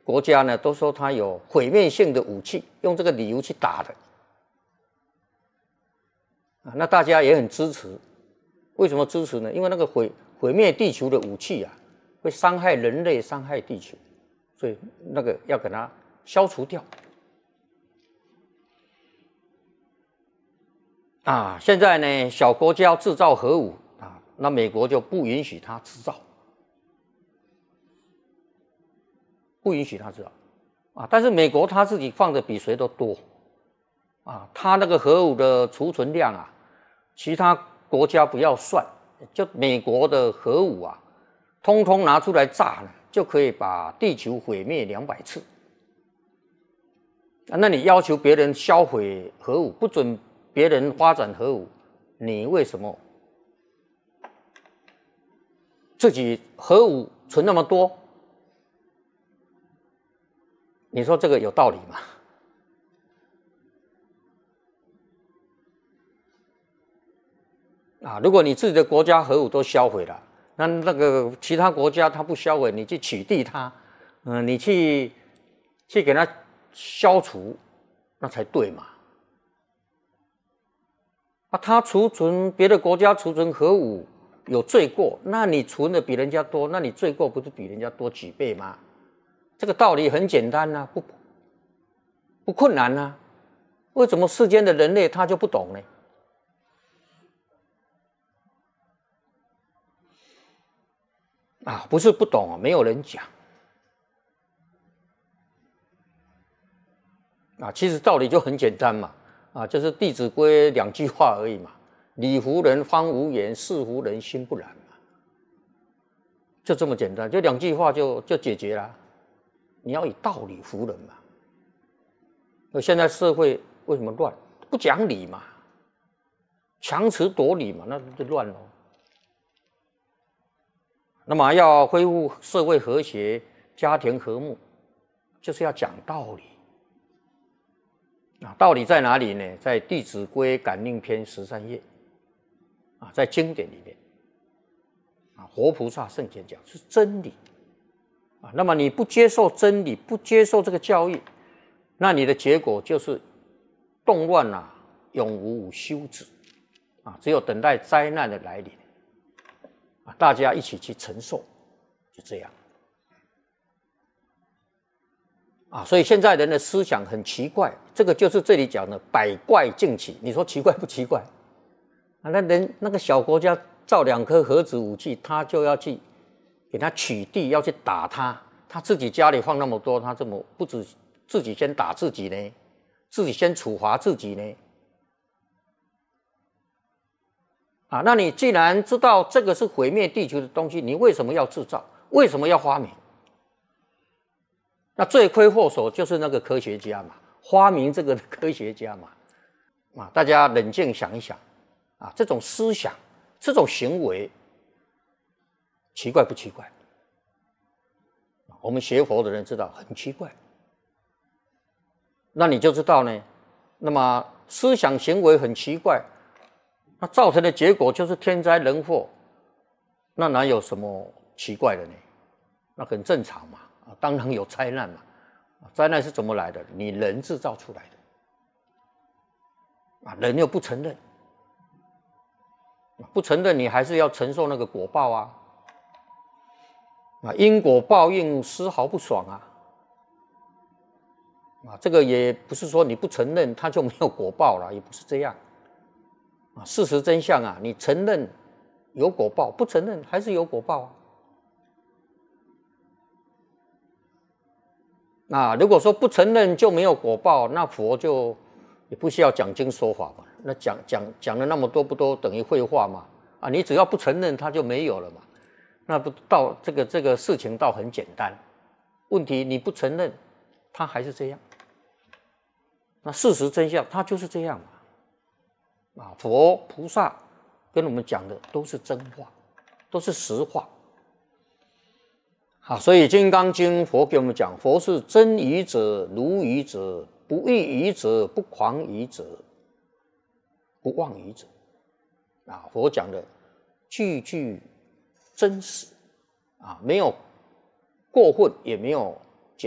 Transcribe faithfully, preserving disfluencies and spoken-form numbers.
国家呢都说它有毁灭性的武器，用这个理由去打的。啊，那大家也很支持。为什么支持呢？因为那个毁毁灭地球的武器啊，会伤害人类，伤害地球，所以那个要给它消除掉。啊，现在呢，小国家要制造核武啊，那美国就不允许它制造，不允许它制造啊。但是美国它自己放的比谁都多啊，它那个核武的储存量啊，其他国家不要算，就美国的核武啊，通通拿出来炸呢，就可以把地球毁灭两百次。啊，那你要求别人销毁核武，不准别人发展核武，你为什么自己核武存那么多？你说这个有道理吗？啊，如果你自己的国家核武都销毁了，那那个其他国家它不销毁，你去取缔它，嗯、呃，你去去给它消除，那才对嘛。啊，他储存别的国家储存核武有罪过，那你存的比人家多，那你罪过不是比人家多几倍吗？这个道理很简单啊，不不困难啊。为什么世间的人类他就不懂呢？啊，不是不懂啊，没有人讲。啊，其实道理就很简单嘛。啊，就是《弟子规》两句话而已嘛，理服人方无言，事服人心不然嘛，就这么简单，就两句话就就解决了。你要以道理服人嘛。那现在社会为什么乱？不讲理嘛，强词夺理嘛，那就乱了。那么要恢复社会和谐、家庭和睦，就是要讲道理。啊，道理在哪里呢？在《弟子规》感应篇十三页，啊，在经典里面，啊，活菩萨圣贤讲是真理，啊，那么你不接受真理，不接受这个教育，那你的结果就是动乱啊，永无休止，啊，只有等待灾难的来临，啊，大家一起去承受，就这样。啊，所以现在人的思想很奇怪，这个就是这里讲的百怪竞起。你说奇怪不奇怪？啊，那人那个小国家造两颗核子武器，他就要去给他取缔，要去打他。他自己家里放那么多，他怎么不止自己先打自己呢？自己先处罚自己呢？啊，那你既然知道这个是毁灭地球的东西，你为什么要制造？为什么要发明？那罪魁祸首就是那个科学家嘛，发明这个的科学家嘛，啊，大家冷静想一想，啊，这种思想、这种行为，奇怪不奇怪？我们学佛的人知道很奇怪，那你就知道呢，那么思想行为很奇怪，那造成的结果就是天灾人祸，那哪有什么奇怪的呢？那很正常嘛。啊，当然有灾难嘛，灾难是怎么来的？你人制造出来的，啊，人又不承认，不承认你还是要承受那个果报啊，啊，因果报应丝毫不爽啊，啊，这个也不是说你不承认它就没有果报了，也不是这样，啊，事实真相啊，你承认有果报，不承认还是有果报啊。那如果说不承认就没有果报，那佛就也不需要讲经说法嘛。那讲讲讲了那么多，不都等于废话嘛？啊，你只要不承认，它就没有了嘛。那不到这个这个事情倒很简单。问题你不承认，它还是这样。那事实真相，它就是这样嘛。啊，佛菩萨跟我们讲的都是真话，都是实话。好，所以《金刚经》佛给我们讲，佛是真语者、如语者、不异语者、不诳语者、不妄语者。啊，佛讲的句句真实，啊，没有过混，也没有